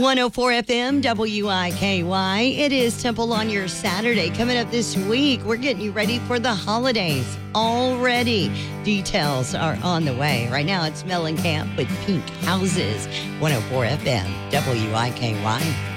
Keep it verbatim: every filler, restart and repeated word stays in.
one oh four F M, W I K Y. It is Temple on your Saturday. Coming up this week, we're getting you ready for the holidays already. Details are on the way. Right now, it's Mellencamp with Pink Houses. one oh four F M, W I K Y.